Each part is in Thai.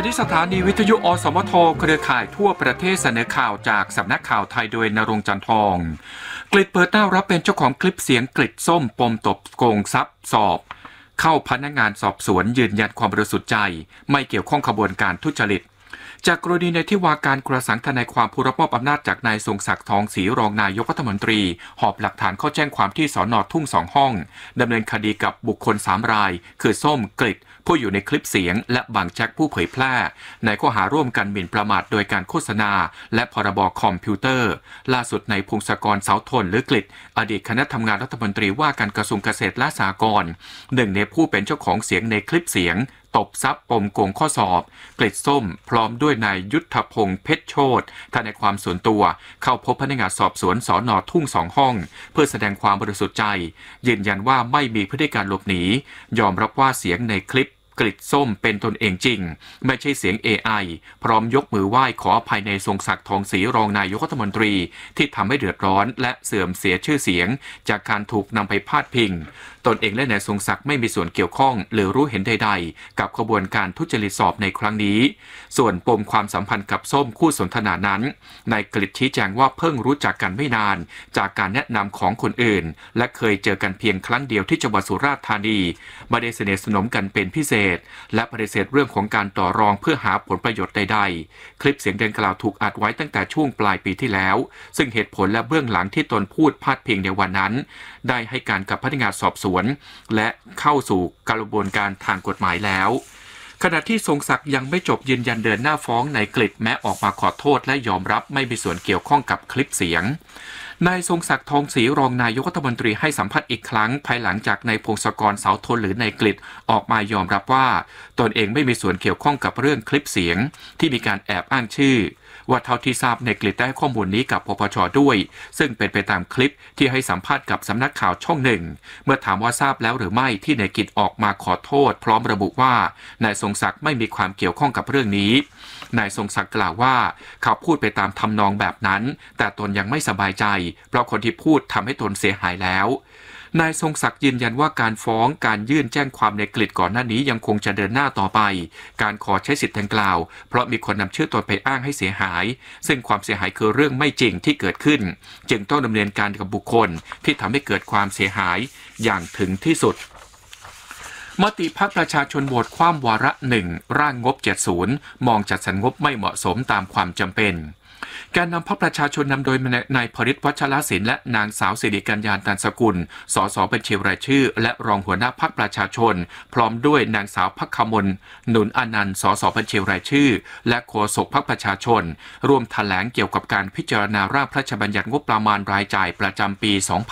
ที่สถานีวิทยุอสมทเครือข่ายทั่วประเทศเสนอข่าวจากสำนักข่าวไทยโดยณรงค์ จันทองกฤษเปิดหน้ารับเป็นเจ้าของคลิปเสียงกฤษส้มปมตบโกงทรัพย์สอบเข้าพนักงานสอบสวนยืนยันความบริสุทธิ์ใจไม่เกี่ยวข้องขบวนการทุจริตจากกรณีในที่ว่าการกระสังทนายความผู้รับมอบอำนาจจากนายทรงศักดิ์ทองศรีรองนายกรัฐมนตรีหอบหลักฐานเข้าแจ้งความที่สน.ทุ่ง2ห้องดำเนินคดีกับบุคคล3รายคือส้มกฤษผู้อยู่ในคลิปเสียงและบางแจ็คผู้เผยแพร่ในข้อหาร่วมกันหมิ่นประมาทโดยการโฆษณาและพรบคอมพิวเตอร์ล่าสุดนายพงศกรเสาทนหรือกฤษอดีตคณะทำงานรัฐมนตรีว่าการกระทรวงเกษตรและสหกรณ์หนึ่งในผู้เป็นเจ้าของเสียงในคลิปเสียงตบทรัพย์ปมโกงข้อสอบกฤษส้มพร้อมด้วยนายยุทธพงษ์เพชรโชติทนายความส่วนตัวเข้าพบพนักงานสอบสวนสน.ทุ่ง2ห้องเพื่อแสดงความบริสุทธิ์ใจยืนยันว่าไม่มีพฤติการหลบหนียอมรับว่าเสียงในคลิปกฤษส้มเป็นตนเองจริงไม่ใช่เสียง AI พร้อมยกมือไหว้ขออภัยในทรงศักดิ์ทองศรีรองนายกรัฐมนตรีที่ทำให้เดือดร้อนและเสื่อมเสียชื่อเสียงจากการถูกนำไปพาดพิงตนเองและนายทรงศักดิ์ไม่มีส่วนเกี่ยวข้องหรือรู้เห็นใดๆกับขบวนการทุจริตสอบในครั้งนี้ส่วนปมความสัมพันธ์กับส้มคู่สนทนานั้นนายกฤษชี้แจงว่าเพิ่งรู้จักกันไม่นานจากการแนะนำของคนอื่นและเคยเจอกันเพียงครั้งเดียวที่จังหวัดสุราษฎร์ธานีไม่ได้สนิทสนมกันเป็นพิเศษและปฏิเสธเรื่องของการต่อรองเพื่อหาผลประโยชน์ใดๆคลิปเสียงดังกล่าวถูกอัดไว้ตั้งแต่ช่วงปลายปีที่แล้วซึ่งเหตุผลและเบื้องหลังที่ตนพูดพาดพิงในวันนั้นได้ให้การกับพนักงานสอบสวนและเข้าสู่กระบวนการทางกฎหมายแล้วขณะที่ทรงศักดิ์ยังไม่จบยืนยันเดินหน้าฟ้องนายกฤษแม้ออกมาขอโทษและยอมรับไม่มีส่วนเกี่ยวข้องกับคลิปเสียงนายทรงศักดิ์ทองศรีรองนายกรัฐมนตรีให้สัมภาษณ์อีกครั้งภายหลังจากนายพงศกรเสาทนหรือนายกฤษออกมายอมรับว่าตนเองไม่มีส่วนเกี่ยวข้องกับเรื่องคลิปเสียงที่มีการแอบอ้างชื่อว่าเท่าที่ทราบนายกฤษได้ข้อมูลนี้กับปปช.ด้วยซึ่งเป็นไปตามคลิปที่ให้สัมภาษณ์กับสำนักข่าวช่องหนึ่งเมื่อถามว่าทราบแล้วหรือไม่ที่นายกฤษออกมาขอโทษพร้อมระบุว่านายทรงศักดิ์ไม่มีความเกี่ยวข้องกับเรื่องนี้นายทรงศักดิ์กล่าวว่าเขาพูดไปตามทำนองแบบนั้นแต่ตนยังไม่สบายใจเพราะคนที่พูดทำให้ตนเสียหายแล้วนายทรงศักดิ์ยืนยันว่าการฟ้องการยื่นแจ้งความในกฤษก่อนหน้านี้ยังคงจะเดินหน้าต่อไปการขอใช้สิทธิ์ดังกล่าวเพราะมีคนนำชื่อตนไปอ้างให้เสียหายซึ่งความเสียหายคือเรื่องไม่จริงที่เกิดขึ้นจึงต้องดำเนินการกับบุคคลที่ทำให้เกิดความเสียหายอย่างถึงที่สุดมติพรรคประชาชนโหวตคว่ำวาระ1ร่างงบ70มองจัดสรรงบไม่เหมาะสมตามความจำเป็นการนำพรรคประชาชนนำโดยนายพฤทธิ์วัชรศิลป์และนางสาวสิริกัญญาตันสกุลสสบัญชีรายชื่อและรองหัวหน้าพรรคประชาชนพร้อมด้วยนางสาวภักขมลหนุนอนันต์สสบัญชีรายชื่อและโฆษกพรรคประชาชนร่วมแถลงเกี่ยวกับการพิจารณาร่างพระราชบัญญัติงบประมาณรายจ่ายประจำปี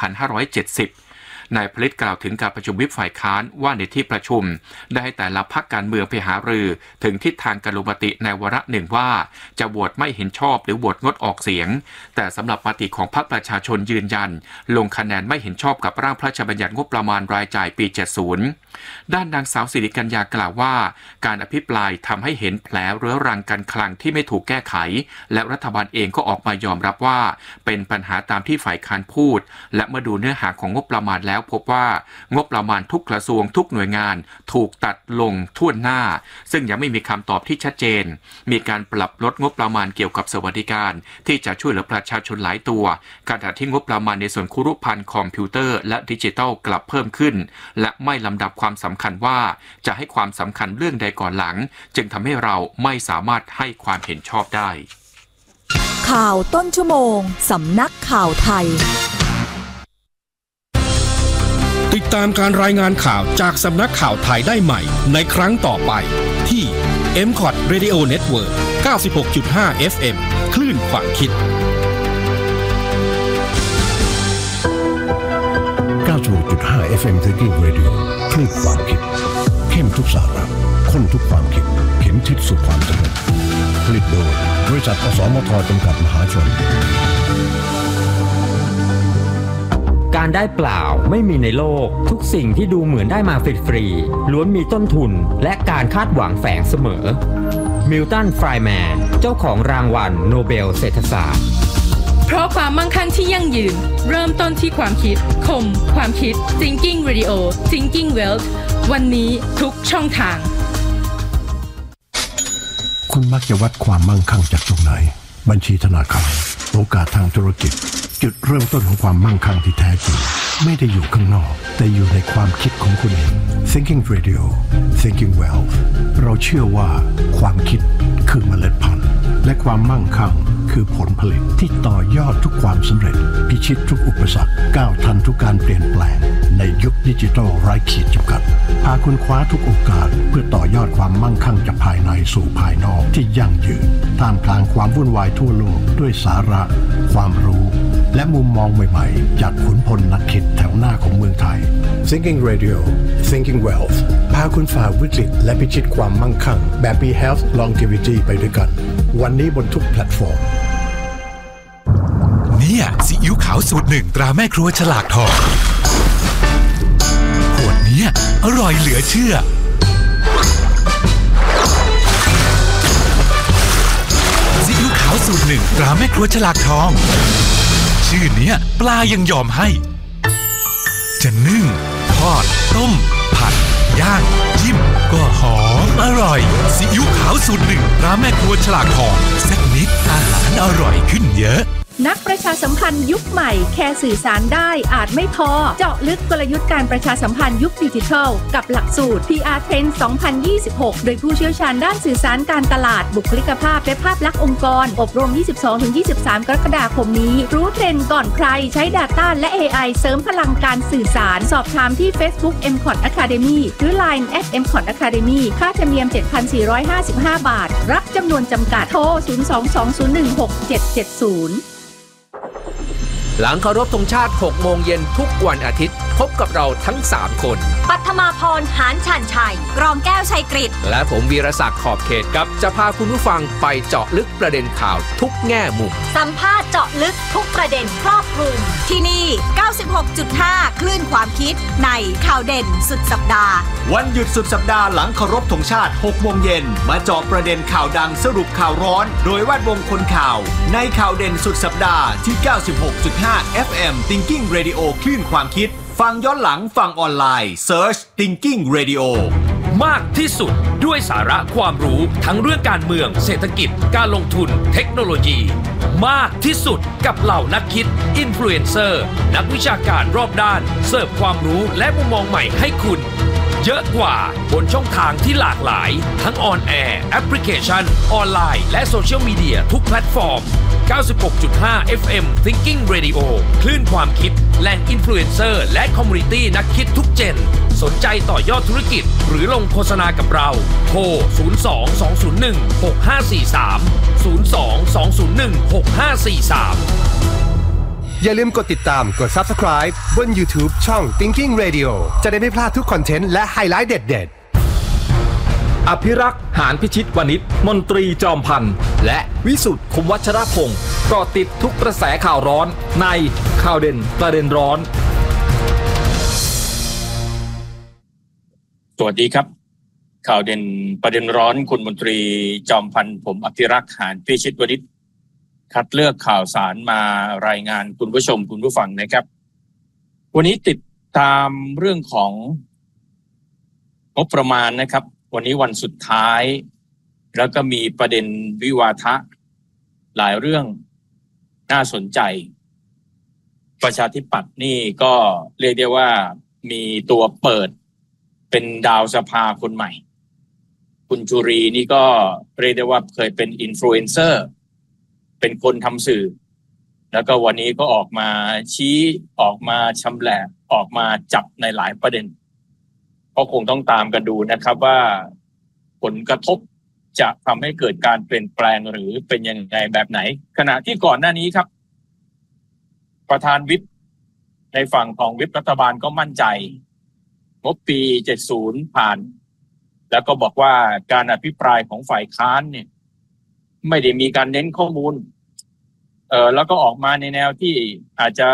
2570นายพฤทธิ์กล่าวถึงการประชุมวิปฝ่ายค้านว่าในที่ประชุมได้ให้แต่ละพรรคการเมืองไปหารือถึงทิศทางการลงมติในวาระหนึ่งว่าจะโหวตไม่เห็นชอบหรือโหวตงดออกเสียงแต่สำหรับมติของพรรคประชาชนยืนยันลงคะแนนไม่เห็นชอบกับร่างพระราชบัญญัติงบประมาณรายจ่ายปี 70ด้านนางสาวสิริกัญญากล่าวว่าการอภิปรายทำให้เห็นแผลเรื้อรังการคลังที่ไม่ถูกแก้ไขและรัฐบาลเองก็ออกมายอมรับว่าเป็นปัญหาตามที่ฝ่ายค้านพูดและเมื่อดูเนื้อหาของงบประมาณแล้วพบว่างบประมาณทุกกระทรวงทุกหน่วยงานถูกตัดลงทั่วหน้าซึ่งยังไม่มีคำตอบที่ชัดเจนมีการปรับลดงบประมาณเกี่ยวกับสวัสดิการที่จะช่วยเหลือประชาชนหลายตัวขณะที่งบประมาณในส่วนครุภัณฑ์คอมพิวเตอร์และดิจิทัลกลับเพิ่มขึ้นและไม่ลำดับความสำคัญว่าจะให้ความสำคัญเรื่องใดก่อนหลังจึงทำให้เราไม่สามารถให้ความเห็นชอบได้ข่าวต้นชั่วโมงสำนักข่าวไทยติดตามการรายงานข่าวจากสำนักข่าวไทยได้ใหม่ในครั้งต่อไปที่ MCOT Radio Network 96.5 FM คลื่นความคิด 96.5 FM Thinking Radio คลื่นความคิดเข้มทุกสาระข้นทุกความคิดเข็มทิศสู่ความสำเร็จผลิตโดยบริษัทอสมทจำกัดมหาชนการได้เปล่าไม่มีในโลกทุกสิ่งที่ดูเหมือนได้มาฟรีๆล้วนมีต้นทุนและการคาดหวังแฝงเสมอมิลตัน ไฟร์แมนเจ้าของรางวัลโนเบลเศรษฐศาสตร์เพราะความมั่งคั่งที่ยั่งยืนเริ่มต้นที่ความคิดคมความคิด Thinking Radio Thinking Wealth วันนี้ทุกช่องทางคุณมักจะวัดความมั่งคั่งจากตรงไหนบัญชีธนาคารโอกาสทางธุรกิจจุดเริ่มต้นของความมั่งคั่งที่แท้จริงไม่ได้อยู่ข้างนอกแต่อยู่ในความคิดของคุณเอง Thinking Radio Thinking Wealth เราเชื่อว่าความคิดคือเมล็ดพันธุ์และความมั่งคั่งคือผลผลิตที่ต่อยอดทุกความสำเร็จพิชิตทุกอุปสรรคก้าวทันทุกการเปลี่ยนแปลงในยุคดิจิทัลไร้ขีดจำกัดพาคุณคว้าทุกโอกาสเพื่อต่อยอดความมั่งคั่งจากภายในสู่ภายนอกที่ยั่งยืนท่ามกลางความวุ่นวายทั่วโลกด้วยสาระความรู้และมุมมองใหม่ๆจากขุนพลนักคิดแถวหน้าของเมืองไทย Thinking Radio Thinking Wealth พาคุณฝ่าวิกฤตและพิชิตความมั่งคั่งแบบ Be Health Longevity ไปด้วยกันวันนี้บนทุกแพลตฟอร์มเนี่ยซีอิ๊วขาวสูตรหนึ่งตราแม่ครัวฉลากทองขวดนี้อร่อยเหลือเชื่อซีอิ๊วขาวสูตรหนึ่งตราแม่ครัวฉลากทองชื่อเนี้ยปลายังยอมให้จะนึ่งทอดต้มผัดย่างจิ้มก็หอมอร่อยซีอิ๊วขาวสูตรหนึ่งตราแม่ครัวฉลากทองสักนิดอาหารอร่อยขึ้นเยอะนักประชาสัมพันธ์ยุคใหม่แค่สื่อสารได้อาจไม่พอเจาะลึกกลยุทธ์การประชาสัมพันธ์ยุคดิจิทัลกับหลักสูตร PR Trend 2026 โดยผู้เชี่ยวชาญด้านสื่อสารการตลาดบุคลิกภาพและภาพลักษณ์องค์กรอบรม 22-23 กรกฎาคมนี้รู้เทรนด์ก่อนใครใช้ Data และ AI เสริมพลังการสื่อสารสอบถามที่ Facebook MCOT Academy หรือ Line @MCOT Academy ค่าธรรมเนียม 7,455 บาทรับจำนวนจำกัดโทร 022016770 หลังเคารพธงชาติ 6 โมงเย็นทุกวันอาทิตย์พบกับเราทั้ง 3 คนปัทมาพร หานฉันชัยกรองแก้วชัยกฤษและผมวีรศักดิ์ขอบเขตครับจะพาคุณผู้ฟังไปเจาะลึกประเด็นข่าวทุกแง่มุมสัมภาษณ์เจาะลึกทุกประเด็นครอบคลุมที่นี่ 96.5 คลื่นความคิดในข่าวเด่นสุดสัปดาห์วันหยุดสุดสัปดาห์หลังเคารพธงชาติ 6 โมงเย็นมาเจาะประเด็นข่าวดังสรุปข่าวร้อนโดยแวดวงคนข่าวในข่าวเด่นสุดสัปดาห์ที่ 96.5 FM Thinking Radio คลื่นความคิดฟังย้อนหลังฟังออนไลน์ Search Thinking Radio มากที่สุดด้วยสาระความรู้ทั้งเรื่องการเมืองเศรษฐกิจการลงทุนเทคโนโลยีมากที่สุดกับเหล่านักคิดอินฟลูเอนเซอร์นักวิชาการรอบด้านเสิร์ฟความรู้และมุมมองใหม่ให้คุณเยอะกว่าบนช่องทางที่หลากหลายทั้งออนแอร์แอปพลิเคชันออนไลน์และโซเชียลมีเดียทุกแพลตฟอร์ม 96.5 FM Thinking Radio คลื่นความคิดแหล่งอินฟลูเอนเซอร์และคอมมูนิตี้นักคิดทุกเจนสนใจต่อยอดธุรกิจหรือลงโฆษณากับเราโทร 02-201-6543 02-201-6543 อย่าลืมกดติดตามกด Subscribe บน YouTube ช่อง Thinking Radio จะได้ไม่พลาดทุกคอนเทนต์และไฮไลท์เด็ดอภิรักษ์ หานพิชิตวณิชมนตรีจอมพันธ์และวิสุทธิ์คมวัชรพงศ์เกาะติดทุกกระแสข่าวร้อนในข่าวเด่นประเด็นร้อนสวัสดีครับข่าวเด่นประเด็นร้อนคุณมนตรีจอมพันธ์ผมอภิรักษ์ หานพิชิตวณิชคัดเลือกข่าวสารมารายงานคุณผู้ชมคุณผู้ฟังนะครับวันนี้ติดตามเรื่องของงบประมาณนะครับวันนี้วันสุดท้ายแล้วก็มีประเด็นวิวาทะหลายเรื่องน่าสนใจประชาธิปัตย์นี่ก็เรียกได้ว่ามีตัวเปิดเป็นดาวสภาคนใหม่คุณจุรีนี่ก็เรียกได้ว่าเคยเป็นอินฟลูเอนเซอร์เป็นคนทำสื่อแล้วก็วันนี้ก็ออกมาชี้ออกมาชำแหละออกมาจับในหลายประเด็นก็คงต้องตามกันดูนะครับว่าผลกระทบจะทำให้เกิดการเปลี่ยนแปลงหรือเป็นยังไงแบบไหนขณะที่ก่อนหน้านี้ครับประธานวิปในฝั่งของวิปรัฐบาลก็มั่นใจงบปี70ผ่านแล้วก็บอกว่าการอภิปรายของฝ่ายค้านเนี่ยไม่ได้มีการเน้นข้อมูลแล้วก็ออกมาในแนวที่อาจจะ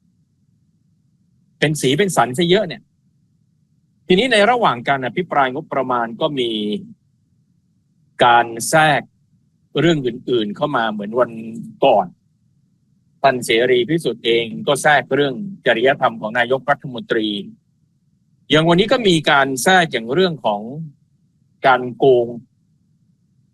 เป็นสีเป็นสันซะเยอะเนี่ยทีนี้ในระหว่างการอภิปรายงบประมาณก็มีการแทรกเรื่องอื่นๆเข้ามาเหมือนวันก่อนท่านเสรีพิสุทธิ์เองก็แทรกเรื่องจริยธรรมของนายกรัฐมนตรีอย่างวันนี้ก็มีการแทรกอย่างเรื่องของการโกง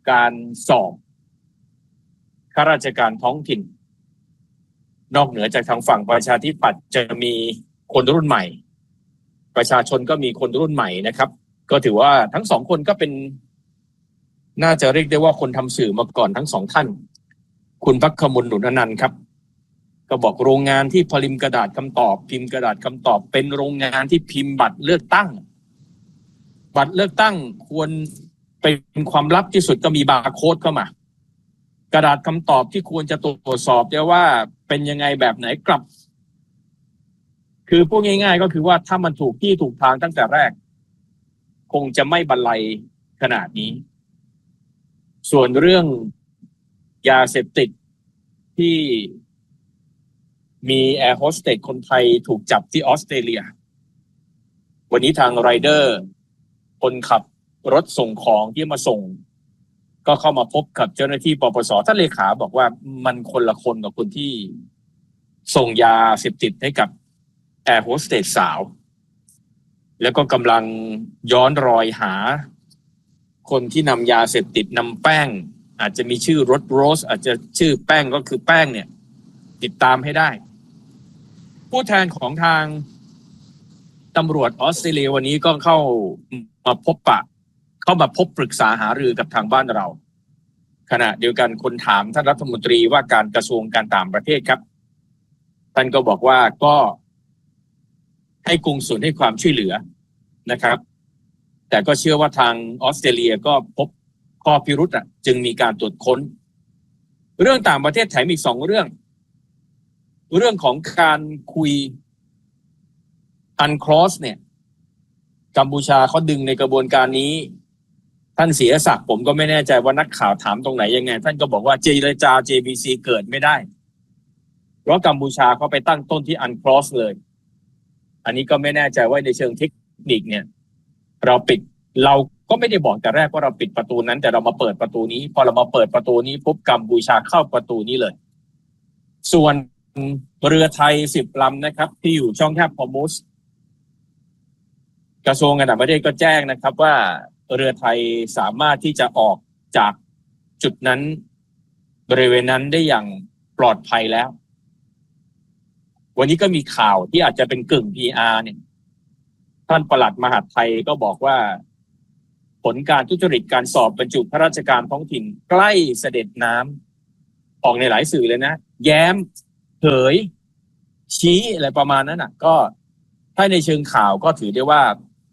การสอบข้าราชการท้องถิ่นนอกเหนือจากทางฝั่งประชาธิปัตย์จะมีคนรุ่นใหม่ประชาชนก็มีคนรุ่นใหม่นะครับก็ถือว่าทั้งสองคนก็เป็นน่าจะเรียกได้ว่าคนทำสื่อมาก่อนทั้งสองท่านคุณภัคมล หนุนอนันต์ครับก็บอกโรงงานที่ผลิตกระดาษคำตอบพิมพ์กระดาษคำตอบเป็นโรงงานที่พิมพ์บัตรเลือกตั้งบัตรเลือกตั้งควรเป็นความลับที่สุดก็มีบาร์โค้ดเข้ามากระดาษคำตอบที่ควรจะตรวจสอบได้ว่าเป็นยังไงแบบไหนกลับคือพูดง่ายๆก็คือว่าถ้ามันถูกที่ถูกทางตั้งแต่แรกคงจะไม่บรรลัยขนาดนี้ส่วนเรื่องยาเสพติดที่มีแอร์โฮสเตสคนไทยถูกจับที่ออสเตรเลียวันนี้ทางไรเดอร์คนขับรถส่งของที่มาส่งก็เข้ามาพบกับเจ้าหน้าที่ปปส.ท่านเลขาบอกว่ามันคนละคนกับคนที่ส่งยาเสพติดให้กับแอร์โฮสเตสสาวแล้วก็กำลังย้อนรอยหาคนที่นำยาเสพติดนำแป้งอาจจะมีชื่อรถโรสอาจจะชื่อแป้งก็คือแป้งเนี่ยติดตามให้ได้ผู้แทนของทางตำรวจออสเตรเลียวันนี้ก็เข้ามาพบปรึกษาหารือกับทางบ้านเราขณะเดียวกันคนถามท่านรัฐมนตรีว่าการกระทรวงการต่างประเทศครับท่านก็บอกว่าก็ให้กงสุลให้ความช่วยเหลือนะครับแต่ก็เชื่อว่าทางออสเตรเลียก็พบข้อพิรุธจึงมีการตรวจค้นเรื่องต่างประเทศแถมอีก2เรื่องของการคุยอันครอสเนี่ยกัมพูชาเขาดึงในกระบวนการนี้ท่านเสียศักดิ์ผมก็ไม่แน่ใจว่านักข่าวถามตรงไหนยังไงท่านก็บอกว่าเจรจา JBC เกิดไม่ได้เพราะกัมพูชาเขาไปตั้งต้นที่อันครอสเลยอันนี้ก็ไม่แน่ใจว่าในเชิงเทคนิคเนี่ยเราก็ไม่ได้บอกแต่แรกว่าเราปิดประตูนั้นแต่เรามาเปิดประตูนี้พอเรามาเปิดประตูนี้ปุ๊บกัมพูชาเข้าประตูนี้เลยส่วนเรือไทย10 ลำนะครับที่อยู่ช่องแคบฮอร์มุสกระทรวงการต่างประเทศก็แจ้งนะครับว่าเรือไทยสามารถที่จะออกจากจุดนั้นบริเวณนั้นได้อย่างปลอดภัยแล้ววันนี้ก็มีข่าวที่อาจจะเป็นกึ่ง PR เนี่ยท่านปลัดมหาดไทยก็บอกว่าผลการทุจริตการสอบบรรจุข้าราชการท้องถิ่นใกล้เสด็จน้ำออกในหลายสื่อเลยนะแย้มเผยชี้อะไรประมาณนั้นก็ถ้าในเชิงข่าวก็ถือได้ว่า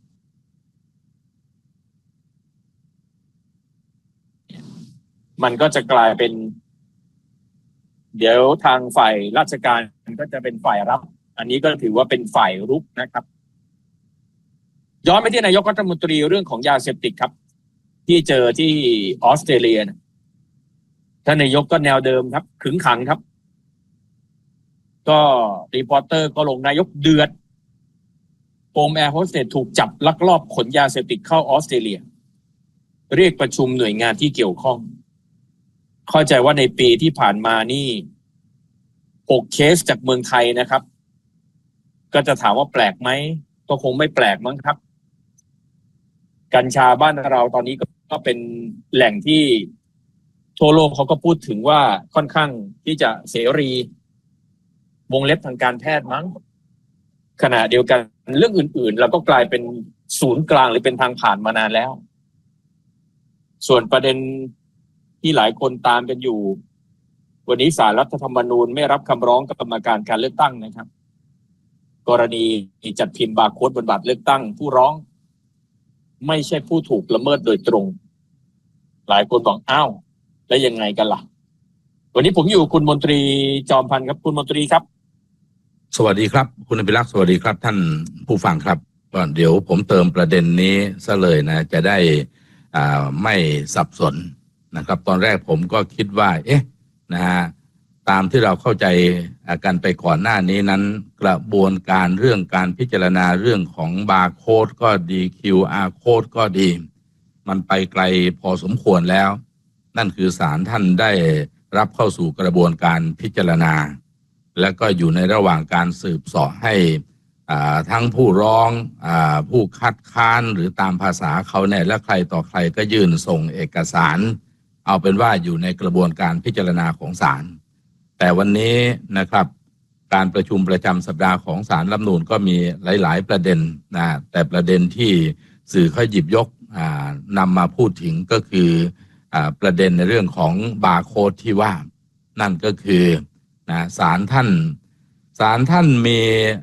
มันก็จะกลายเป็นเดี๋ยวทางฝ่ายราชการก็จะเป็นฝ่ายรับอันนี้ก็ถือว่าเป็นฝ่ายรุกนะครับย้อนไปที่นายกรัฐมนตรีเรื่องของยาเสพติดครับที่เจอที่ออสเตรเลียท่านนายกก็แนวเดิมครับขึงขังครับก็รีพอร์เตอร์ก็ลงนายกเดือดโปมแอร์โฮสเตสถูกจับลักลอบขนยาเสพติดเข้าออสเตรเลียเรียกประชุมหน่วยงานที่เกี่ยวข้องเข้าใจว่าในปีที่ผ่านมานี่6 เคสจากเมืองไทยนะครับก็จะถามว่าแปลกไหมก็คงไม่แปลกมั้งครับกัญชาบ้านเราตอนนี้ก็เป็นแหล่งที่ทั่วโลกเขาก็พูดถึงว่าค่อนข้างที่จะเสรีวงเล็บทางการแพทย์มั้งขณะเดียวกันเรื่องอื่นๆเราก็กลายเป็นศูนย์กลางหรือเป็นทางผ่านมานานแล้วส่วนประเด็นที่หลายคนตามกันอยู่วันนี้ศาลรัฐธรรมนูญไม่รับคำร้องกรรมการการเลือกตั้งนะครับกรณีจัดพิมพ์บาร์โค้ดบนบัตรเลือกตั้งผู้ร้องไม่ใช่ผู้ถูกละเมิดโดยตรงหลายคนบอกอ้าวแล้วยังไงกันล่ะวันนี้ผมอยู่คุณมนตรีจอมพันธ์ครับคุณมนตรีครับสวัสดีครับคุณอภิรักษ์สวัสดีครับท่านผู้ฟังครับก็เดี๋ยวผมเติมประเด็นนี้ซะเลยนะจะได้ไม่สับสนนะครับตอนแรกผมก็คิดว่านะฮะตามที่เราเข้าใจกันไปก่อนหน้านี้นั้นกระบวนการเรื่องการพิจารณาเรื่องของบาร์โค้ดก็ดี QR โค้ดก็ดีมันไปไกลพอสมควรแล้วนั่นคือศาลท่านได้รับเข้าสู่กระบวนการพิจารณาและก็อยู่ในระหว่างการสืบเสาะให้ทั้งผู้ร้องผู้คัดค้านหรือตามภาษาเขาเนี่ยและใครต่อใครก็ยื่นส่งเอกสารเอาเป็นว่าอยู่ในกระบวนการพิจารณาของศาลแต่วันนี้นะครับการประชุมประจำสัปดาห์ของศาลรัฐธรรมนูญก็มีหลายๆประเด็นนะแต่ประเด็นที่สื่อเขาหยิบยกนำมาพูดถึงก็คือประเด็นในเรื่องของบาร์โค้ดที่ว่านั่นก็คือศาลท่านมี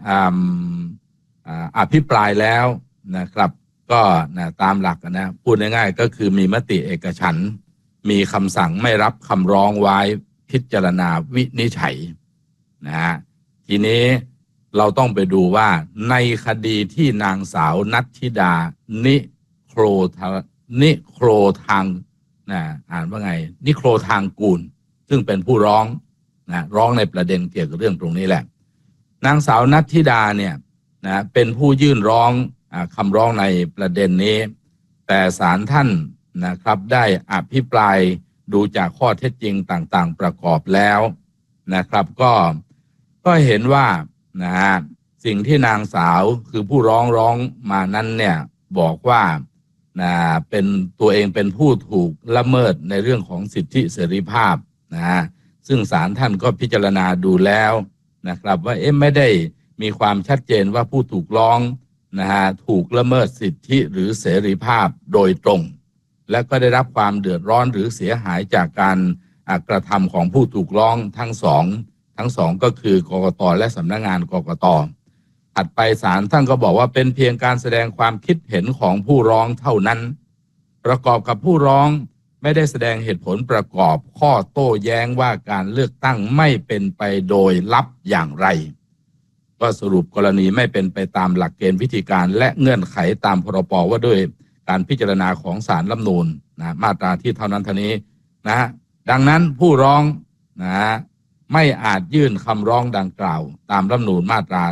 อภิปรายแล้วนะครับก็ตามหลักนะพูดง่ายๆก็คือมีมติเอกฉันท์มีคำสั่งไม่รับคำร้องไว้พิจารณาวินิจฉัยนะฮะทีนี้เราต้องไปดูว่าในคดีที่นางสาวนัทธิดานิโครทางอ่านว่าไงนิโครทางกูลซึ่งเป็นผู้ร้องร้องในประเด็นเกี่ยวกับเรื่องตรงนี้แหละนางสาวนัทธิดาเนี่ยเป็นผู้ยื่นร้องคำร้องในประเด็นนี้แต่ศาลท่านนะครับได้อภิปรายดูจากข้อเท็จจริงต่างๆประกอบแล้วนะครับก็เห็นว่าสิ่งที่นางสาวคือผู้ร้องมานั้นเนี่ยบอกว่าเป็นตัวเองเป็นผู้ถูกละเมิดในเรื่องของสิทธิเสรีภาพซึ่งศาลท่านก็พิจารณาดูแล้วนะครับว่าไม่ได้มีความชัดเจนว่าผู้ถูกร้องถูกละเมิดสิทธิหรือเสรีภาพโดยตรงและก็ได้รับความเดือดร้อนหรือเสียหายจากการกระทำของผู้ถูกร้องทั้งสองก็คือกกต.และสำนักงานกกต.ถัดไปศาลท่านก็บอกว่าเป็นเพียงการแสดงความคิดเห็นของผู้ร้องเท่านั้นประกอบกับผู้ร้องไม่ได้แสดงเหตุผลประกอบข้อโต้แย้งว่าการเลือกตั้งไม่เป็นไปโดยลับอย่างไรก็สรุปกรณีไม่เป็นไปตามหลักเกณฑ์วิธีการและเงื่อนไขตามพรบว่าด้วยการพิจารณาของศาลรัฐธรรมนูญมาตราที่เท่านั้นเท่านี้ดังนั้นผู้ร้องไม่อาจยื่นคำร้องดังกล่าวตามรัฐธรรมนูญมาตรา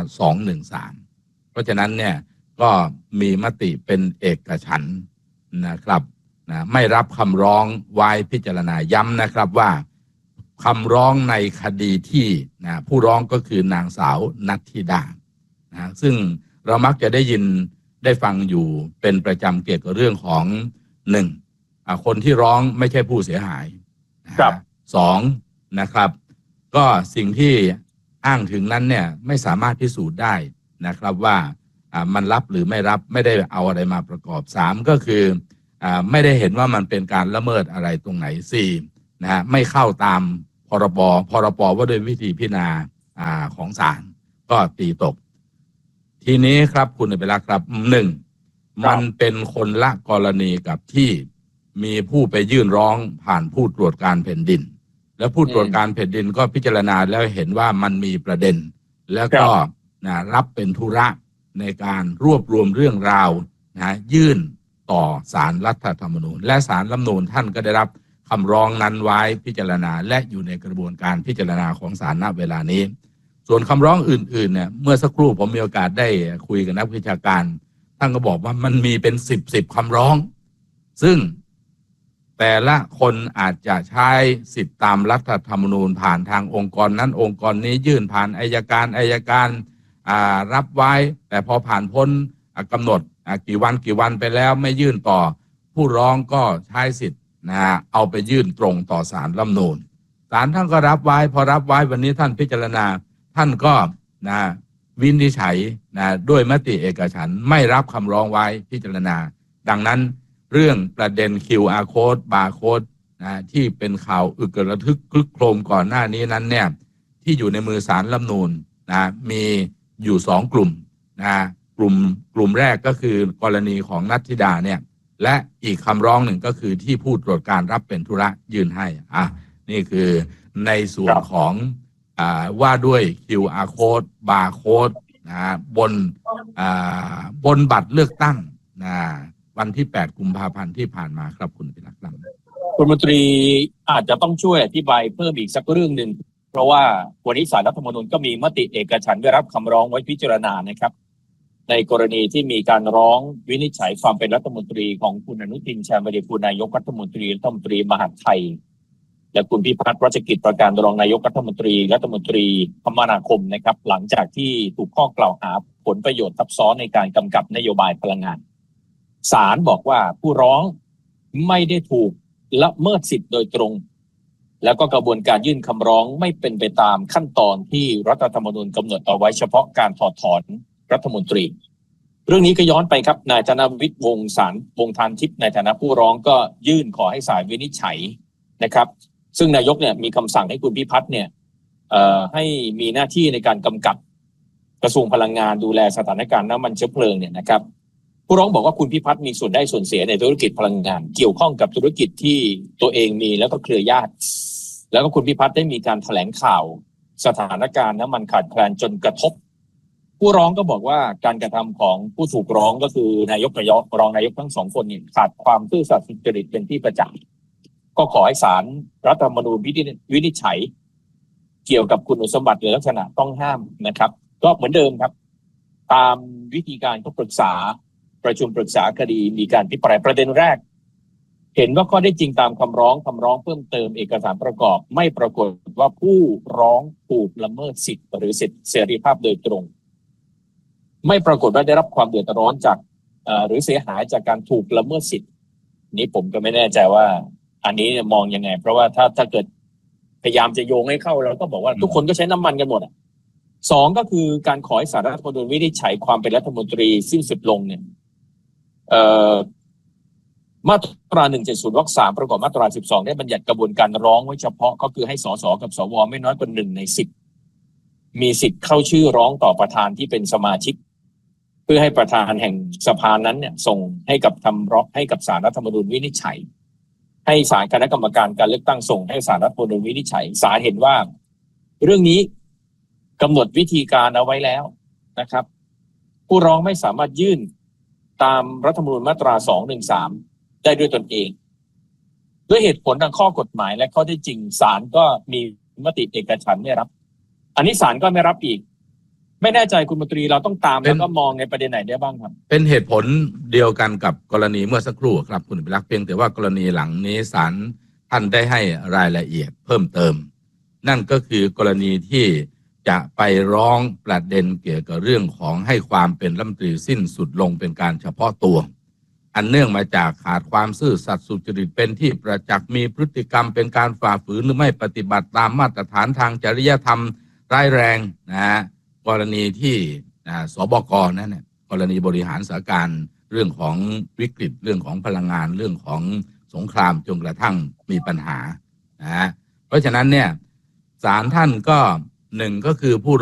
213เพราะฉะนั้นเนี่ยก็มีมติเป็นเอกฉันท์นะครับไม่รับคำร้องไว้พิจารณาย้ำนะครับว่าคำร้องในคดีที่ผู้ร้องก็คือนางสาวนัทธิดาซึ่งเรามักจะได้ฟังอยู่เป็นประจำเกี่ยวกับเรื่องของ1คนที่ร้องไม่ใช่ผู้เสียหาย2นะครับก็สิ่งที่อ้างถึงนั้นเนี่ยไม่สามารถพิสูจน์ได้นะครับว่ามันรับหรือไม่รับไม่ได้เอาอะไรมาประกอบ3ก็คือไม่ได้เห็นว่ามันเป็นการละเมิดอะไรตรงไหน4ไม่เข้าตามพรบว่าด้วยวิธีพิจารณาของศาลก็ตีตกทีนี้ครับคุณอภิรักษ์ครับมันเป็นคนละกรณีกับที่มีผู้ไปยื่นร้องผ่านผู้ตรวจการแผ่นดินแล้วผู้ตรวจการแผ่นดินก็พิจารณาแล้วเห็นว่ามันมีประเด็นแล้วก็รับเป็นธุระในการรวบรวมเรื่องราวยื่นต่อศาลรัฐธรรมนูญและศาลรัฐธรรมนูญท่านก็ได้รับคำร้องนั้นไว้พิจารณาและอยู่ในกระบวนการพิจารณาของศาลณเวลานี้ส่วนคำร้องอื่นๆเนี่ยเมื่อสักครู่ผมมีโอกาสได้คุยกับนักวิชาการท่านก็บอกว่ามันมีเป็น10คำร้องซึ่งแต่ละคนอาจจะใช้สิทธิตามรัฐธรรมนูญผ่านทางองค์กรนั้นองค์กรนี้ยื่นผ่านอัยการรับไว้แต่พอผ่านพ้นกำหนดกี่วันไปแล้วไม่ยื่นต่อผู้ร้องก็ใช้สิทธิ์เอาไปยื่นตรงต่อศาลรัฐธรรมนูญศาลท่านก็รับไว้พอรับไว้วันนี้ท่านพิจารณาท่านก็วินิจฉัยด้วยมติเอกฉันท์ไม่รับคำร้องไว้พิจารณาดังนั้นเรื่องประเด็น QR code barcode ที่เป็นข่าวอึกระทึกคลึกโครมก่อนหน้านี้นั้นเนี่ยที่อยู่ในมือศาลรัฐธรรมนูญมีอยู่2กลุ่มกลุ่มแรกก็คือกรณีของนัทธิดาเนี่ยและอีกคำร้องหนึ่งก็คือที่ผู้ตรวจการรับเป็นธุระยื่นให้นี่คือในส่วนของว่าด้วย QR code barcode บนบัตรเลือกตั้งวันที่8กุมภาพันธ์ที่ผ่านมาครับคุณพิรักษ์ครับคุณมนตรีอาจจะต้องช่วยอธิบายเพิ่มอีกสักเรื่องหนึ่งเพราะว่าวันนี้ศาลรัฐธรรมนูญก็มีมติเอกฉันท์ได้รับคำร้องไว้พิจารณานะครับในกรณีที่มีการร้องวินิจฉัยความเป็นรัฐมนตรีของคุณอนุทินชาญวิรกูลนายกรัฐมนตรีมหาดไทยและคุณพิพัฒน์รัชกิจประการรองนายกรัฐมนตรีคมนาคมนะครับหลังจากที่ถูกข้อกล่าวหาผลประโยชน์ทับซ้อนในการกำกับนโยบายพลังงานศาลบอกว่าผู้ร้องไม่ได้ถูกละเมิดสิทธิ์โดยตรงแล้วก็กระบวนการยื่นคำร้องไม่เป็นไปตามขั้นตอนที่รัฐธรรมนูญกำหนดเอาไว้เฉพาะการถอดถอนรัฐมนตรีเรื่องนี้ก็ย้อนไปครับนายธนวิทย์วงศ์ทานทิพย์ในฐานะผู้ร้องก็ยื่นขอให้ศาลวินิจฉัยนะครับซึ่งนายกเนี่ยมีคำสั่งให้คุณพิพัฒน์เนี่ยให้มีหน้าที่ในการกำกับกระทรวงพลังงานดูแลสถานการณ์น้ำมันเชื้อเพลิงเนี่ยนะครับผู้ร้องบอกว่าคุณพิพัฒน์มีส่วนได้ส่วนเสียในธุรกิจพลังงานเกี่ยวข้องกับธุรกิจที่ตัวเองมีแล้วก็เครือญาติแล้วก็คุณพิพัฒน์ได้มีการแถลงข่าวสถานการณ์น้ำมันขาดแคลนจนกระทบผู้ร้องก็บอกว่าการกระทำของผู้ถูกร้องก็คือนายกกับรองนายกทั้งสองคนเนี่ยขาดความซื่อสัตย์สุจริตเป็นที่ประจักษ์ก็ขอให้ศาลรัฐธรรมนูญวินิจฉัยเกี่ยวกับคุณสมบัติหรือลักษณะต้องห้ามนะครับก็เหมือนเดิมครับตามวิธีการก็ประชุมปรึกษาคดีมีการพิปรายประเด็นแรกเห็นว่าข้อได้จริงตามคำร้องเพิ่มเติมเอกสารประกอบไม่ปรากฏว่าผู้ร้องถูกละเมิดสิทธิ์หรือสิทธิเสรีภาพโดยตรงไม่ปรากฏว่าได้รับความเดือดร้อนจากหรือเสียหายจากการถูกละเมิดสิทธิ์นี้ผมก็ไม่แน่ใจว่าอันนี้มองยังไงเพราะว่าถ้าเกิดพยายามจะโยงให้เข้าเราก็บอกว่าทุกคนก็ใช้น้ำมันกันหมดสองก็คือการขอให้ศาลรัฐธรรมนูญวินิจฉัยความเป็นรัฐมนตรีสิ้นสุดลงเนี่ยมาตรา170 วรรค 3ประกอบมาตรา12ได้บัญญัติกระบวนการร้องไว้เฉพาะก็คือให้สสกับสวไม่น้อยกว่า1 ใน 10มีสิทธิ์เข้าชื่อร้องต่อประธานที่เป็นสมาชิกเพื่อให้ประธานแห่งสภานั้นเนี่ยส่งให้กับให้กับศาลรัฐธรรมนูญวินิจฉัยให้ศาลคณะกรรมการการเลือกตั้งส่งให้ศาลรัฐธรรมนูญวินิจฉัยศาลเห็นว่าเรื่องนี้กำหนดวิธีการเอาไว้แล้วนะครับผู้ร้องไม่สามารถยื่นตามรัฐธรรมนูญมาตรา213ได้ด้วยตนเองด้วยเหตุผลทางข้อกฎหมายและข้อเท็จจริงศาลก็มีมติเอกฉันท์ไม่รับอันนี้ศาลก็ไม่รับอีกไม่แน่ใจคุณมนตรีเราต้องตามแล้วก็มองในประเด็นไหนได้บ้างครับเป็นเหตุผลเดียวกันกับกรณีเมื่อสักครู่ครับคุณพิรักษ์เพียงแต่ว่ากรณีหลังนี้ศาลท่านได้ให้รายละเอียดเพิ่มเติมนั่นก็คือกรณีที่จะไปร้องประเด็นเกี่ยวกับเรื่องของให้ความเป็นรัฐมนตรีสิ้นสุดลงเป็นการเฉพาะตัวอันเนื่องมาจากขาดความซื่อสัตย์สุจริตเป็นที่ประจักษ์มีพฤติกรรมเป็นการฝ่าฝืนหรือไม่ปฏิบัติตามมาตรฐานทางจริยธรรมร้ายแรงกรณีที่สบกนั่นเนี่ยกรณีบริหารสถานการณ์เรื่องของวิกฤตเรื่องของพลังงานเรื่องของสงครามจนกระทั่งมีปัญหาเพราะฉะนั้นเนี่ยศาลท่านก็หนึ่งก็คือผู้